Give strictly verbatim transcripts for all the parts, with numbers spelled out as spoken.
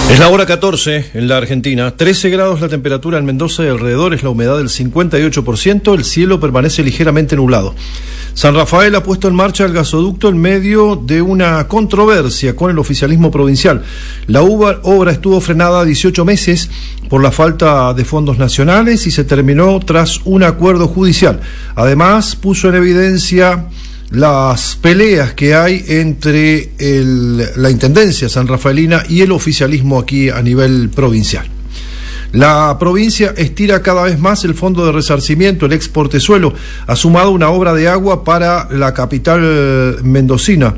Es la hora catorce en la Argentina, trece grados la temperatura en Mendoza y alrededores, la humedad del cincuenta y ocho por ciento, el cielo permanece ligeramente nublado. San Rafael ha puesto en marcha el gasoducto en medio de una controversia con el oficialismo provincial. La obra estuvo frenada dieciocho meses por la falta de fondos nacionales y se terminó tras un acuerdo judicial. Además, puso en evidencia las peleas que hay entre el, la Intendencia sanrafaelina y el oficialismo aquí a nivel provincial. La provincia estira cada vez más el fondo de resarcimiento, el ex Portezuelo, ha sumado una obra de agua para la capital mendocina.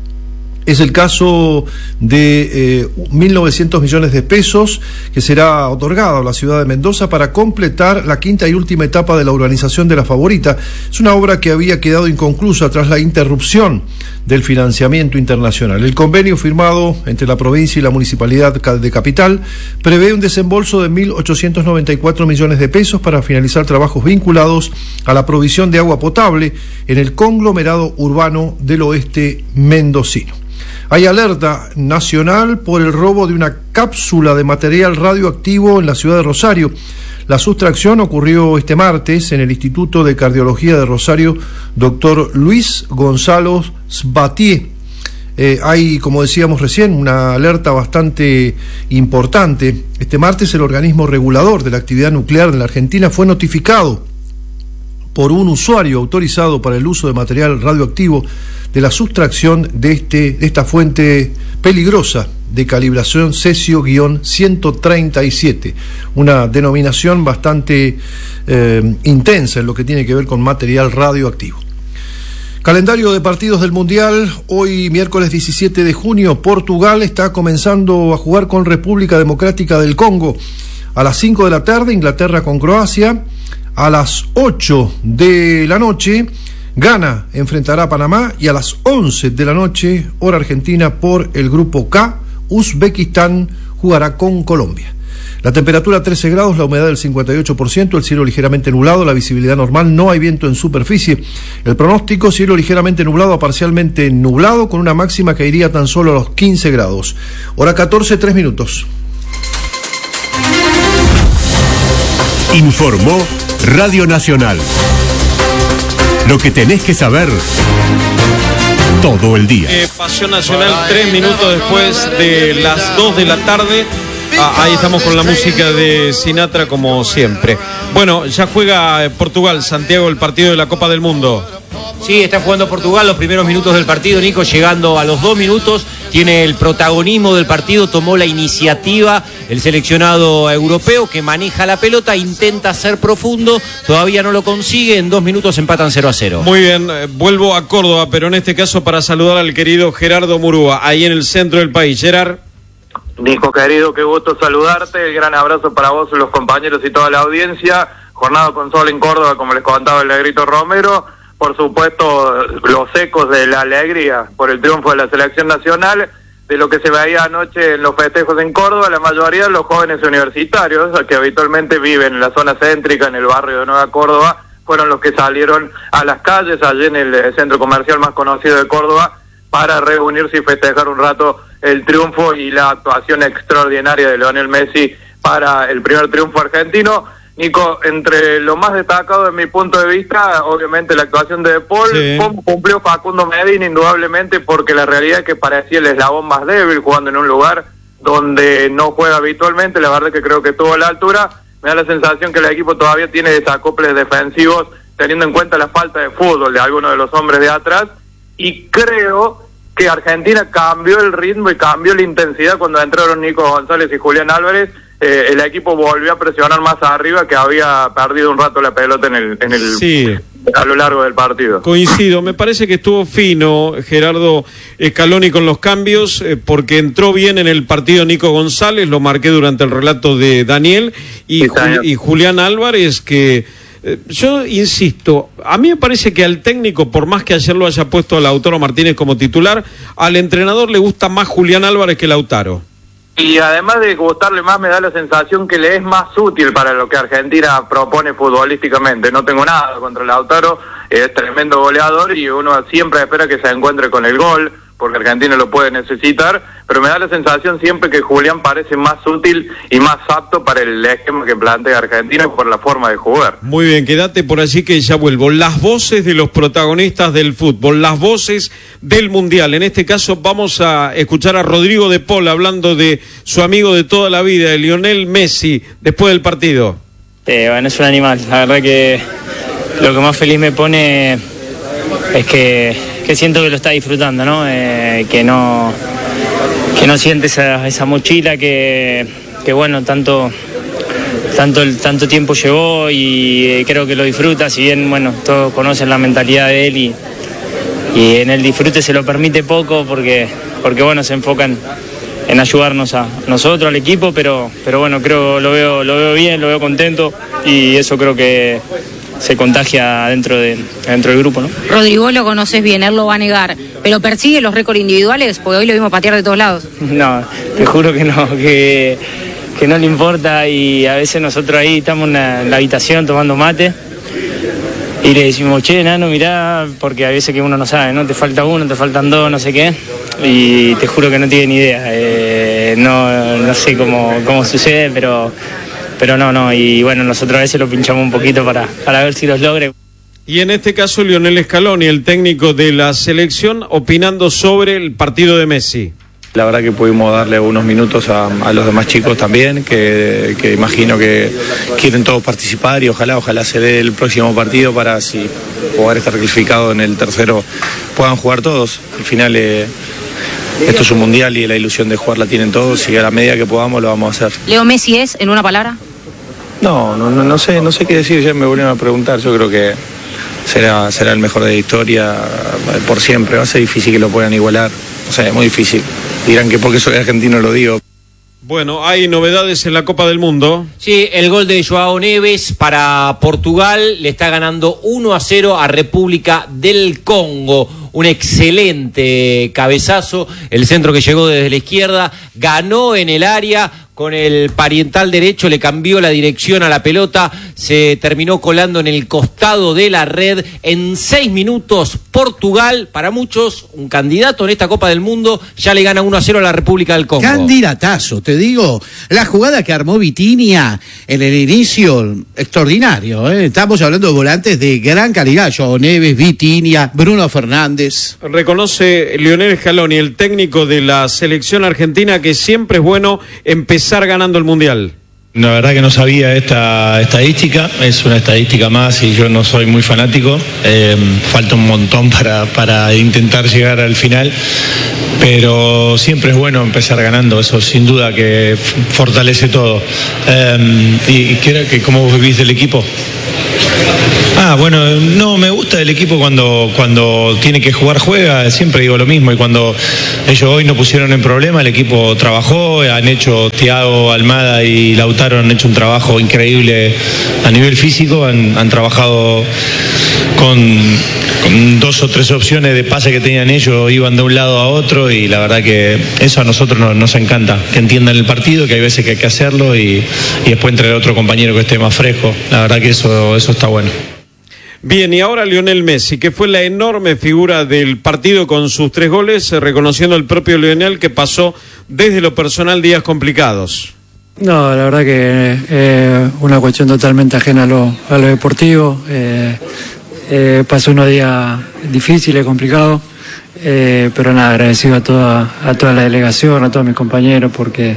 Es el caso de eh, mil novecientos millones de pesos que será otorgado a la ciudad de Mendoza para completar la quinta y última etapa de la urbanización de La Favorita. Es una obra que había quedado inconclusa tras la interrupción del financiamiento internacional. El convenio firmado entre la provincia y la municipalidad de Capital prevé un desembolso de mil ochocientos noventa y cuatro millones de pesos para finalizar trabajos vinculados a la provisión de agua potable en el conglomerado urbano del oeste mendocino. Hay alerta nacional por el robo de una cápsula de material radioactivo en la ciudad de Rosario. La sustracción ocurrió este martes en el Instituto de Cardiología de Rosario, doctor Luis Gonzalo Sbatier. Eh, hay, como decíamos recién, una alerta bastante importante. Este martes el organismo regulador de la actividad nuclear de la Argentina fue notificado por un usuario autorizado para el uso de material radioactivo de la sustracción de, este, de esta fuente peligrosa de calibración cesio ciento treinta y siete, una denominación bastante eh, intensa en lo que tiene que ver con material radioactivo. Calendario de partidos del Mundial. Hoy, miércoles diecisiete de junio, Portugal está comenzando a jugar con República Democrática del Congo. A las cinco de la tarde, Inglaterra con Croacia. A las ocho de la noche, Ghana enfrentará a Panamá, y a las once de la noche, hora argentina, por el grupo K, Uzbekistán jugará con Colombia. La temperatura trece grados, la humedad del cincuenta y ocho por ciento, el cielo ligeramente nublado, la visibilidad normal, no hay viento en superficie. El pronóstico: cielo ligeramente nublado a parcialmente nublado, con una máxima que iría tan solo a los quince grados. Hora catorce, tres minutos. Informó Radio Nacional. Lo que tenés que saber todo el día. Eh, Pasión Nacional, tres minutos después de las dos de la tarde. Ah, ahí estamos con la música de Sinatra como siempre. Bueno, ya juega Portugal, Santiago, el partido de la Copa del Mundo. Sí, está jugando Portugal los primeros minutos del partido, Nico, llegando a los dos minutos, tiene el protagonismo del partido, tomó la iniciativa el seleccionado europeo que maneja la pelota, intenta ser profundo, todavía no lo consigue, en dos minutos empatan cero a cero. Muy bien, eh, vuelvo a Córdoba, pero en este caso para saludar al querido Gerardo Murúa, ahí en el centro del país. Gerard. Nico querido, qué gusto saludarte, el gran abrazo para vos, los compañeros y toda la audiencia. Jornada con sol en Córdoba, como les contaba el Negrito Romero. Por supuesto, los ecos de la alegría por el triunfo de la selección nacional, de lo que se veía anoche en los festejos en Córdoba, la mayoría de los jóvenes universitarios, que habitualmente viven en la zona céntrica, en el barrio de Nueva Córdoba, fueron los que salieron a las calles, allí en el centro comercial más conocido de Córdoba, para reunirse y festejar un rato el triunfo y la actuación extraordinaria de Lionel Messi para el primer triunfo argentino. Nico, entre lo más destacado desde mi punto de vista, obviamente la actuación de De Paul, sí. Cómo cumplió Facundo Medina, indudablemente, porque la realidad es que parecía el eslabón más débil, jugando en un lugar donde no juega habitualmente. La verdad que creo que estuvo a la altura. Me da la sensación que el equipo todavía tiene desacoples defensivos, teniendo en cuenta la falta de fútbol de algunos de los hombres de atrás, y creo que Argentina cambió el ritmo y cambió la intensidad cuando entraron Nico González y Julián Álvarez. Eh, el equipo volvió a presionar más arriba, que había perdido un rato la pelota en el, en el sí. a lo largo del partido. Coincido, me parece que estuvo fino Gerardo Scaloni con los cambios, eh, porque entró bien en el partido Nico González, lo marqué durante el relato de Daniel, y, sí, Jul- y Julián Álvarez, que eh, yo insisto, a mí me parece que al técnico, por más que ayer lo haya puesto a Lautaro Martínez como titular, al entrenador le gusta más Julián Álvarez que Lautaro. Y además de gustarle más, me da la sensación que le es más útil para lo que Argentina propone futbolísticamente. No tengo nada contra Lautaro, es tremendo goleador y uno siempre espera que se encuentre con el gol, porque Argentina lo puede necesitar, pero me da la sensación siempre que Julián parece más útil y más apto para el esquema que plantea Argentina por la forma de jugar. Muy bien, quédate por allí que ya vuelvo. Las voces de los protagonistas del fútbol, las voces del Mundial. En este caso vamos a escuchar a Rodrigo de Paul hablando de su amigo de toda la vida, de Lionel Messi, después del partido. Eh, bueno, es un animal. La verdad que lo que más feliz me pone es que, que siento que lo está disfrutando, ¿no? Eh, que no que no siente esa, esa mochila que, que bueno, tanto tanto tanto tiempo llevó y eh, creo que lo disfruta, si bien, bueno, todos conocen la mentalidad de él y, y en el disfrute se lo permite poco porque, porque bueno, se enfocan en ayudarnos a nosotros, al equipo, pero, pero bueno, creo lo veo, lo veo bien, lo veo contento y eso creo que se contagia dentro, de, dentro del grupo, ¿no? Rodrigo lo conoces bien, él lo va a negar, pero persigue los récords individuales, porque hoy lo vimos patear de todos lados. No, te juro que no, que, que no le importa y a veces nosotros ahí estamos en la, en la habitación tomando mate y le decimos, che, nano, mirá, porque a veces que uno no sabe, ¿no? Te falta uno, te faltan dos, no sé qué, y te juro que no tiene ni idea. Eh, no, no sé cómo, cómo sucede, pero, pero no, no, y bueno, nosotros a veces lo pinchamos un poquito para, para ver si los logre. Y en este caso Lionel Scaloni, el técnico de la selección, opinando sobre el partido de Messi. La verdad que pudimos darle unos minutos a, a los demás chicos también, que, que imagino que quieren todos participar y ojalá, ojalá se dé el próximo partido para si poder estar clasificado en el tercero puedan jugar todos. Al final eh, esto es un mundial y la ilusión de jugar la tienen todos y a la medida que podamos lo vamos a hacer. ¿Leo Messi es, en una palabra? No, no, no, no sé, no sé qué decir, ya me volvieron a preguntar, yo creo que será, será el mejor de la historia por siempre, va a ser difícil que lo puedan igualar, o sea, es muy difícil. Dirán que porque soy argentino lo digo. Bueno, hay novedades en la Copa del Mundo. Sí, el gol de Joao Neves para Portugal, le está ganando uno a cero a República del Congo. Un excelente cabezazo, el centro que llegó desde la izquierda, ganó en el área, con el parietal derecho le cambió la dirección a la pelota, se terminó colando en el costado de la red. En seis minutos, Portugal, para muchos, un candidato en esta Copa del Mundo, ya le gana uno a cero a la República del Congo. Candidatazo, te digo, la jugada que armó Vitinha en el inicio, extraordinario, ¿eh? Estamos hablando de volantes de gran calidad, Joao Neves, Vitinha, Bruno Fernández. Reconoce Lionel Scaloni, el técnico de la selección argentina, que siempre es bueno empezar ganando el Mundial. La verdad que no sabía esta estadística, es una estadística más y yo no soy muy fanático, eh, falta un montón para, para intentar llegar al final, pero siempre es bueno empezar ganando, eso sin duda que fortalece todo. Eh, y, y que, que, ¿cómo vivís del equipo? Ah, bueno, no, me gusta el equipo cuando, cuando tiene que jugar, juega, siempre digo lo mismo, y cuando ellos hoy no pusieron en problema, el equipo trabajó, han hecho, Thiago, Almada y Lautaro han hecho un trabajo increíble a nivel físico, han, han trabajado con, con dos o tres opciones de pase que tenían ellos, iban de un lado a otro, y la verdad que eso a nosotros nos, nos encanta, que entiendan el partido, que hay veces que hay que hacerlo y, y después entre otro compañero que esté más fresco, la verdad que eso, eso está bueno. Bien, y ahora Lionel Messi, que fue la enorme figura del partido con sus tres goles, reconociendo el propio Lionel que pasó desde lo personal días complicados. No, la verdad que eh, una cuestión totalmente ajena a lo, a lo deportivo. Eh, eh, pasó unos días difíciles, complicados, eh, pero nada, agradecido a toda, a toda la delegación, a todos mis compañeros, porque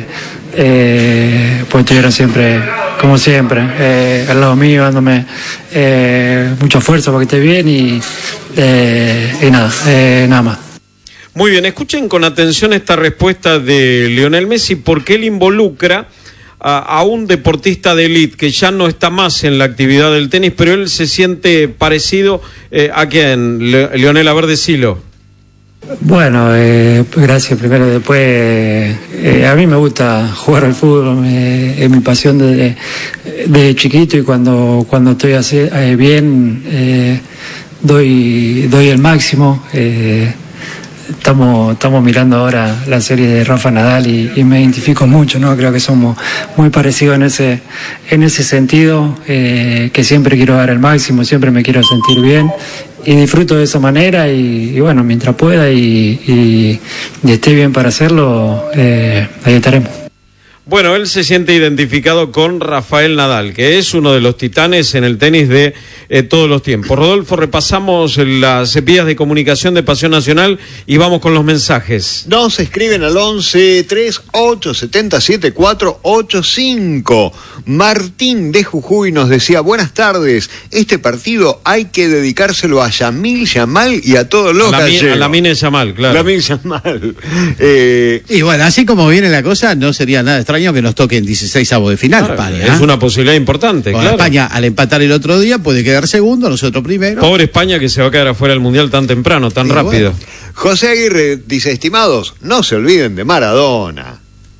eh, pues estuvieron siempre, como siempre, eh, al lado mío, dándome eh, mucha fuerza para que esté bien y, eh, y nada, eh, nada más. Muy bien, escuchen con atención esta respuesta de Lionel Messi, porque él involucra a, a un deportista de élite que ya no está más en la actividad del tenis, pero él se siente parecido eh, a quién, Le, Lionel, a ver, decilo. Bueno, eh, gracias primero, después eh, a mí me gusta jugar al fútbol, eh, es mi pasión desde, desde chiquito, y cuando, cuando estoy así, eh, bien eh, doy, doy el máximo. Eh, estamos, estamos mirando ahora la serie de Rafa Nadal y, y me identifico mucho, ¿no? Creo que somos muy parecidos en ese, en ese sentido, eh, que siempre quiero dar el máximo, siempre me quiero sentir bien y disfruto de esa manera y, y bueno, mientras pueda y, y, y esté bien para hacerlo, eh, ahí estaremos. Bueno, él se siente identificado con Rafael Nadal, que es uno de los titanes en el tenis de eh, todos los tiempos. Rodolfo, repasamos las vías de comunicación de Pasión Nacional y vamos con los mensajes. Nos escriben al once treinta y ocho setenta setenta y cuatro ochenta y cinco. Martín de Jujuy nos decía, buenas tardes, este partido hay que dedicárselo a Yamil Yamal y a todos los gallegos. A Lamine Yamal, claro. Lamine Yamal. Eh, y bueno, así como viene la cosa, no sería nada extraño que nos toquen dieciseisavos de final, claro, España. Es ¿eh? una posibilidad importante, Con claro. España, al empatar el otro día, puede quedar segundo, nosotros primero. Pobre España que se va a quedar afuera del Mundial tan temprano, tan y rápido. Bueno. José Aguirre dice, estimados, no se olviden de Maradona.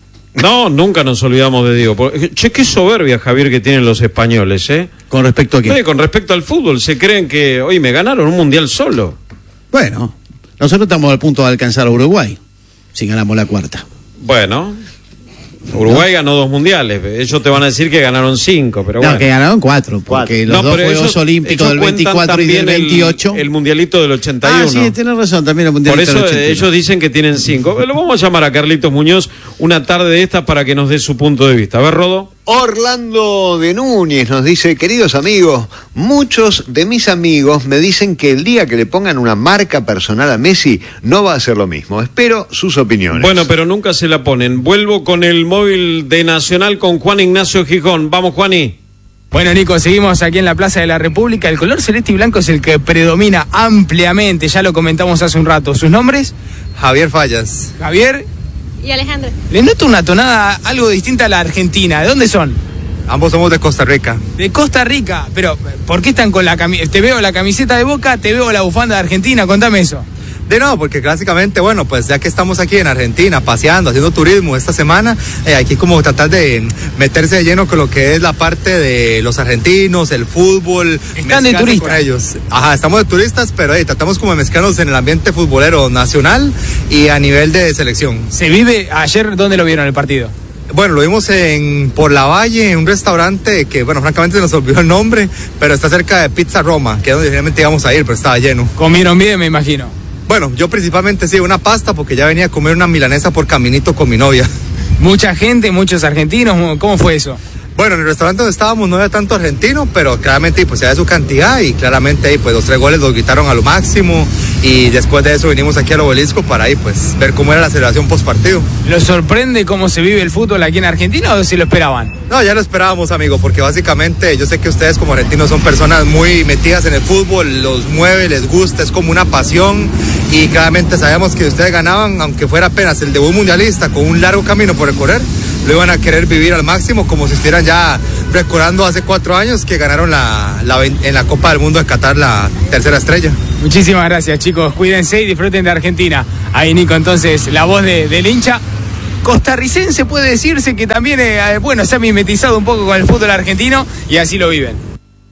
No, nunca nos olvidamos de Diego. Che, qué soberbia, Javier, que tienen los españoles, ¿eh? ¿Con respecto a qué? Eh, con respecto al fútbol, se creen que, oye, me ganaron un Mundial solo. Bueno, nosotros estamos al punto de alcanzar a Uruguay, si ganamos la cuarta. Bueno... Uruguay ¿no? ganó dos mundiales, ellos te van a decir que ganaron cinco, pero no, bueno. que ganaron cuatro, porque cuatro. los no, dos Juegos ellos, Olímpicos ellos del veinticuatro y del veintiocho. El, el mundialito del ochenta y uno. Ah, sí, tienes razón, también el mundialito del ochenta y uno. Por eso ellos dicen que tienen cinco. Lo vamos a llamar a Carlitos Muñoz una tarde de esta para que nos dé su punto de vista. A ver, Rodo. Orlando de Núñez nos dice, queridos amigos, muchos de mis amigos me dicen que el día que le pongan una marca personal a Messi no va a ser lo mismo. Espero sus opiniones. Bueno, pero nunca se la ponen. Vuelvo con el móvil de Nacional con Juan Ignacio Gijón. Vamos, Juani. Bueno, Nico, seguimos aquí en la Plaza de la República. El color celeste y blanco es el que predomina ampliamente, ya lo comentamos hace un rato. ¿Sus nombres? Javier Fallas. Javier. Y Alejandro. Le noto una tonada algo distinta a la Argentina. ¿De dónde son? Ambos somos de Costa Rica. De Costa Rica. Pero, ¿por qué están con la camiseta? Te veo la camiseta de Boca, te veo la bufanda de Argentina. Contame eso. De no, porque clásicamente, bueno, pues ya que estamos aquí en Argentina, paseando, haciendo turismo esta semana, eh, hay que como tratar de meterse de lleno con lo que es la parte de los argentinos, el fútbol. Están de turistas. Con ellos. Ajá, estamos de turistas, pero eh, tratamos como de mezclarnos en el ambiente futbolero nacional y a nivel de selección. ¿Se vive? Ayer, ¿dónde lo vieron el partido? Bueno, lo vimos en Por la Valle, en un restaurante que, bueno, francamente se nos olvidó el nombre, pero está cerca de Pizza Roma, que es donde finalmente íbamos a ir, pero estaba lleno. Comieron bien, me imagino. Bueno, yo principalmente sí, una pasta, porque ya venía a comer una milanesa por caminito con mi novia. Mucha gente, muchos argentinos, ¿cómo fue eso? Bueno, en el restaurante donde estábamos no había tanto argentino, pero claramente pues había su cantidad y claramente ahí pues los tres goles los gritaron a lo máximo y después de eso vinimos aquí al Obelisco para ahí pues ver cómo era la celebración post partido. ¿Los sorprende cómo se vive el fútbol aquí en Argentina o si lo esperaban? No, ya lo esperábamos, amigo, porque básicamente yo sé que ustedes como argentinos son personas muy metidas en el fútbol, los mueve, les gusta, es como una pasión y claramente sabíamos que ustedes ganaban, aunque fuera apenas el debut mundialista con un largo camino por recorrer, lo iban a querer vivir al máximo como si estuvieran ya recordando hace cuatro años que ganaron la, la, en la Copa del Mundo de Qatar la tercera estrella. Muchísimas gracias, chicos, cuídense y disfruten de Argentina. Ahí, Nico, entonces, la voz de, del hincha costarricense, puede decirse que también, eh, bueno, se ha mimetizado un poco con el fútbol argentino y así lo viven.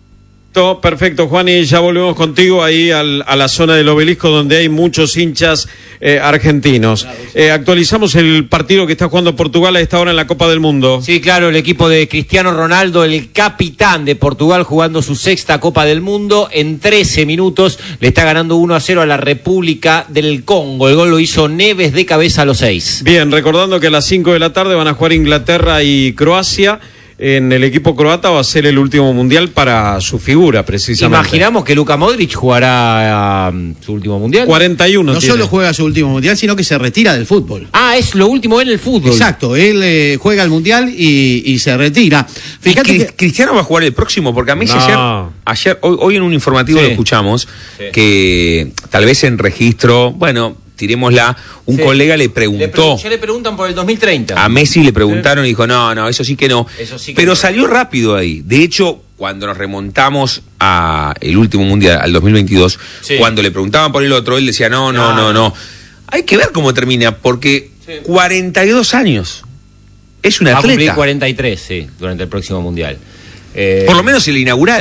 Perfecto, Juan, y ya volvemos contigo ahí al, a la zona del Obelisco donde hay muchos hinchas eh, argentinos. Eh, actualizamos el partido que está jugando Portugal a esta hora en la Copa del Mundo. Sí, claro, el equipo de Cristiano Ronaldo, el capitán de Portugal, jugando su sexta Copa del Mundo. En trece minutos le está ganando uno a cero a la República del Congo. El gol lo hizo Neves de cabeza a los seis. Bien, recordando que a las cinco de la tarde van a jugar Inglaterra y Croacia. En el equipo croata va a ser el último mundial para su figura, precisamente. Imaginamos que Luka Modric jugará um, su último mundial. cuarenta y uno No tiene. solo juega su último mundial, sino que se retira del fútbol. Ah, es lo último en el fútbol. Exacto, él eh, juega el mundial y, y se retira. Fíjate que Cristiano va a jugar el próximo, porque a Messi No. ayer, ayer hoy, hoy en un informativo Sí. lo escuchamos, Sí. que tal vez en registro, bueno, tirémosla, un Sí. colega le Le preguntó. pregun- ya le preguntan por el dos mil treinta. A Messi le preguntaron y dijo, no, no, eso sí que no. Eso sí que Pero no. salió rápido ahí. De hecho, cuando nos remontamos a el último mundial, al dos mil veintidós, Sí. cuando le preguntaban por el otro, él decía, no, no, No, no, no. Hay que ver cómo termina, porque Sí. cuarenta y dos años. Es un Va a cumplir atleta. cuarenta y tres, sí, durante el próximo mundial. Eh, Por lo menos el inaugural.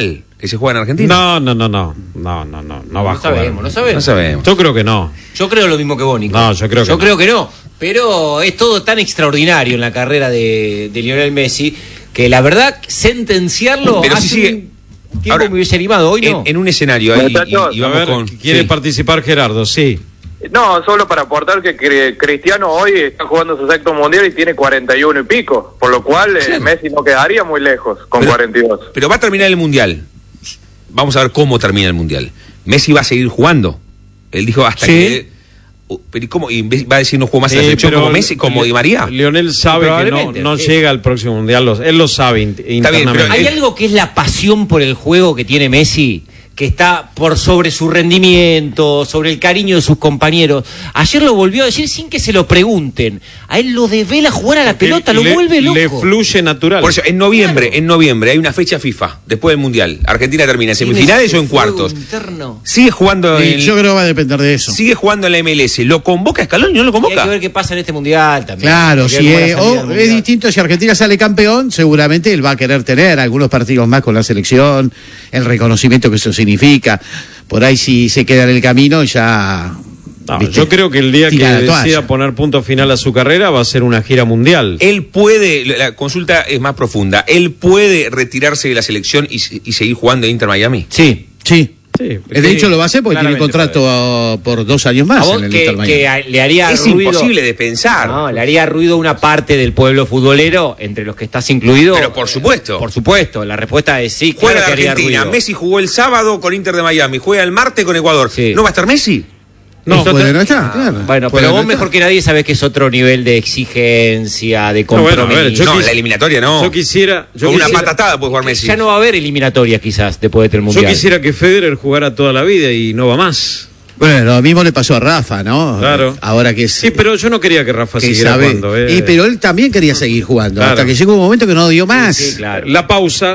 que se juega en Argentina? No, no, no, no, no, no, no, no va a No jugar. sabemos, no sabemos. No sabemos. Yo creo que no. Yo creo lo mismo que vos, Nico. No, yo creo que Yo no. creo que no. Pero es todo tan extraordinario en la carrera de, de Lionel Messi que la verdad, sentenciarlo Pero hace si sigue- un tiempo Ahora, me hubiese animado. Hoy no. En, en un escenario ahí, Muchachos, y, y A vamos ver, con... quiere sí. participar Gerardo, sí. No, solo para aportar que Cri- Cristiano hoy está jugando su sexto mundial y tiene cuarenta y uno y pico, por lo cual eh, Messi no quedaría muy lejos con Pero- cuarenta y dos. Pero va a terminar el Mundial. Vamos a ver cómo termina el Mundial. Messi va a seguir jugando. Él dijo hasta Sí. que... Uh, pero ¿y cómo? ¿Y va a decir no juego más en la Sí, selección pero como Messi, como Le- Di María? Leonel sabe que no, Probablemente, no sí. llega al próximo mundial. Los- él lo sabe in- bien, internamente. pero Hay él- algo que es la pasión por el juego que tiene Messi, que está por sobre su rendimiento, sobre el cariño de sus compañeros. Ayer lo volvió a decir sin que se lo pregunten. A él lo devela jugar a la pelota, lo le, vuelve loco. Le fluye natural. Por eso, en noviembre, en noviembre hay una fecha FIFA, después del Mundial. Argentina termina en Tiene semifinales ese o en fuego cuartos. interno. Sigue jugando Y en, yo creo que va a depender de eso. sigue jugando en la M L S. ¿Lo convoca Scaloni? ¿No lo Y hay que convoca? ver qué pasa en este mundial también. Claro, Hay que ver si cómo la es, salida o del es mundial. distinto si Argentina sale campeón, seguramente él va a querer tener algunos partidos más con la selección, el reconocimiento que eso significa. Por ahí si se queda en el camino ya... No, ¿viste? yo creo que el día que Tira la toalla. decida poner punto final a su carrera va a ser una gira mundial. Él puede, la consulta es más profunda, ¿él puede retirarse de la selección y, y seguir jugando en Inter Miami? Sí. Sí. Sí, De hecho lo va a hacer porque tiene claramente contrato uh, por dos años más A vos en el que, Inter Miami. que a- le haría Es ruido. imposible de pensar. No, le haría ruido una parte del pueblo futbolero, entre los que estás incluido. Pero por supuesto. Por supuesto, la respuesta es sí, Juega claro la que haría Argentina, ruido. Messi jugó el sábado con Inter de Miami, juega el martes con Ecuador. Sí. ¿No va a estar Messi? No, puede no estar, claro. Bueno, Puede pero no vos estar. mejor que nadie sabés que es otro nivel de exigencia, de No, bueno, compromiso. a ver, yo no, quis- la eliminatoria no. Yo quisiera. Yo con una quisiera- patatada puede jugar Messi. Ya no va a haber eliminatoria quizás después del Yo mundial. quisiera que Federer jugara toda la vida y no va más. Bueno, lo mismo le pasó a Rafa, ¿no? Claro. Ahora que es... Sí, pero yo no quería que Rafa que siguiera sabe- jugando. eh. Y, pero él también quería seguir jugando, Claro. hasta que llegó un momento que no dio más. Sí, claro. La pausa.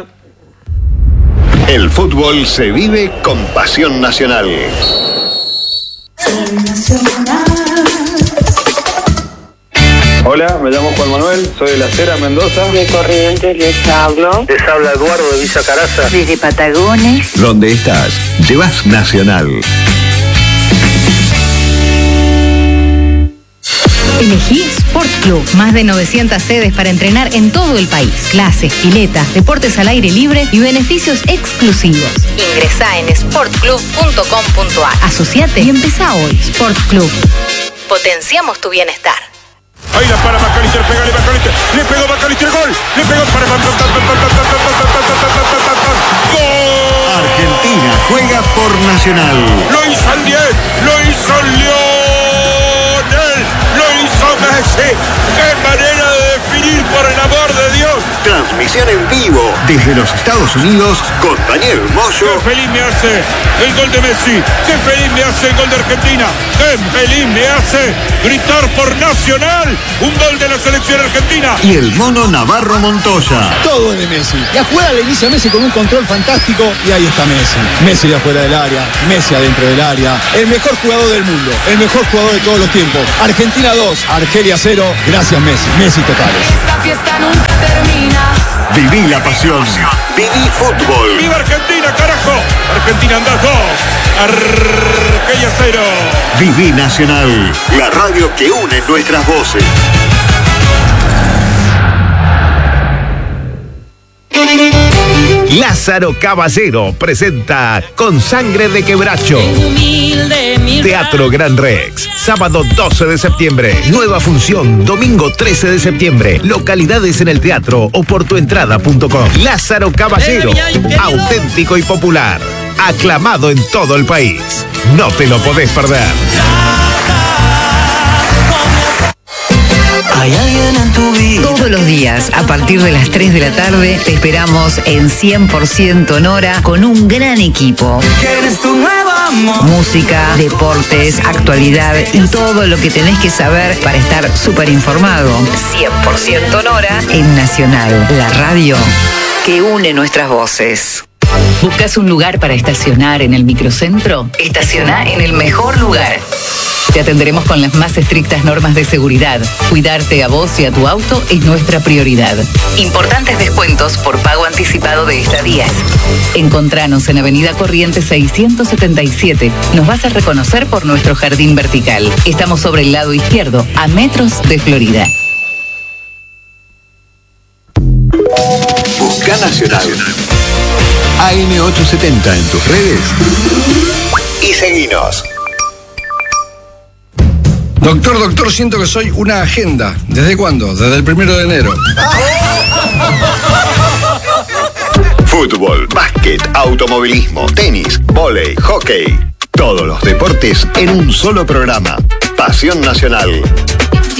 El fútbol se vive con pasión nacional. Hola, me llamo Juan Manuel, soy de La Cera, Mendoza. De Corrientes les hablo. Les habla Eduardo de Villa Caraza. Desde Patagones. Donde estás, llevas Nacional. Elegí Sport Club. Más de novecientas sedes para entrenar en todo el país. Clases, piletas, deportes al aire libre y beneficios exclusivos. Ingresá en sport club punto com punto a r. Asociate y empezá hoy. Sport Club. Potenciamos tu bienestar. Ahí la para Macalister, pegale Macalister, le pegó Macalister, gol, le pegó para ¡gol! Argentina juega por Nacional. Lo hizo el diez, lo hizo Lionel, lo hizo Messi. ¡Qué manera de definir, por el amor de Dios! Transmisión en vivo desde los Estados Unidos con Daniel Moyo. ¡Qué feliz me hace el gol de Messi! ¡Qué feliz me hace el gol de Argentina! ¡Qué feliz me hace gritar por Nacional un gol de la selección argentina! Y el mono Navarro Montoya. Todo es de Messi. La jugada le inicia Messi con un control fantástico y ahí está Messi. Messi de afuera del área, Messi adentro del área. El mejor jugador del mundo, el mejor jugador de todos los tiempos. Argentina dos, Argelia cero. Gracias Messi. Messi totales. Esta fiesta nunca termina. Viví la pasión. Viví fútbol. ¡Viva Argentina, carajo! Argentina anda dos, Argelia cero. Viví Nacional. La radio que une nuestras voces. Lázaro Caballero presenta Con Sangre de Quebracho. Teatro Gran Rex, sábado doce de septiembre. Nueva función, domingo trece de septiembre. Localidades en el teatro o por tuentrada punto com. Lázaro Caballero, auténtico y popular. Aclamado en todo el país. No te lo podés perder. Hay alguien en tu vida. Todos los días, a partir de las tres de la tarde, te esperamos en cien por ciento Nora con un gran equipo. Eres tu nuevo amor. Música, deportes, actualidad y todo lo que tenés que saber para estar súper informado. cien por ciento Nora en Nacional, la radio que une nuestras voces. ¿Buscas un lugar para estacionar en el microcentro? Estaciona en el mejor lugar. Te atenderemos con las más estrictas normas de seguridad. Cuidarte a vos y a tu auto es nuestra prioridad. Importantes descuentos por pago anticipado de estadías. Encontranos en Avenida Corrientes seiscientos setenta y siete. Nos vas a reconocer por nuestro jardín vertical. Estamos sobre el lado izquierdo, a metros de Florida. Busca Nacional. A M ochocientos setenta en tus redes y seguinos. Doctor, doctor, siento que soy una agenda. ¿Desde cuándo? Desde el primero de enero. Fútbol, básquet, automovilismo, tenis, vóley, hockey. Todos los deportes en un solo programa. Pasión Nacional.